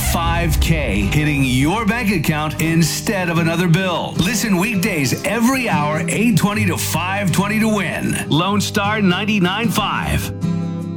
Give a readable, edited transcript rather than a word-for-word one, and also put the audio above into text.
$5K hitting your bank account instead of another bill. Listen weekdays every hour, 8:20 to 5:20 to win. Lone Star 99.5.